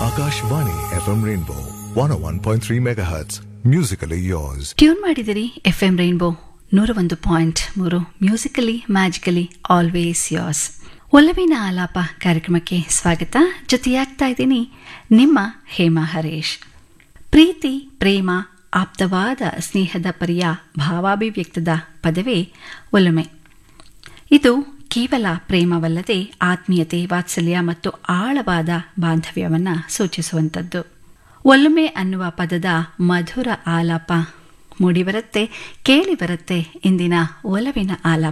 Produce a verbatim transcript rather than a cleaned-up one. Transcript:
Akashvani F M Rainbow one ಓ one point three megahertz. Musically yours. Tune ಮಾಡಿದಿರಿ F M rainbow ನೂರ ಒಂದು point ಮೂರು musically magically always yours. ಒಲವಿನ ಆಲಾಪ ಕಾರ್ಯಕ್ರಮಕ್ಕೆ ಸ್ವಾಗತ. ಜೊತೆಯಾಗ್ತಾ ಇದ್ದೀನಿ ನಿಮ್ಮ ಹೇಮಾ ಹರೇಶ್. ಪ್ರೀತಿ, ಪ್ರೇಮ, ಆಪ್ತವಾದ ಸ್ನೇಹದ ಪರಿಯ ಭಾವಾಭಿವ್ಯಕ್ತದ ಪದವೇ ಒಲುಮೆ. ಇದು ಕೇವಲ ಪ್ರೇಮವಲ್ಲದೆ ಆತ್ಮೀಯತೆ, ವಾತ್ಸಲ್ಯ ಮತ್ತು ಆಳವಾದ ಬಾಂಧವ್ಯವನ್ನು ಸೂಚಿಸುವಂಥದ್ದು. ಒಲುಮೆ ಅನ್ನುವ ಪದದ ಮಧುರ ಆಲಾಪ ಮೂಡಿಬರುತ್ತೆ, ಕೇಳಿ ಬರುತ್ತೆ ಇಂದಿನ ಒಲವಿನ ಆಲಾಪ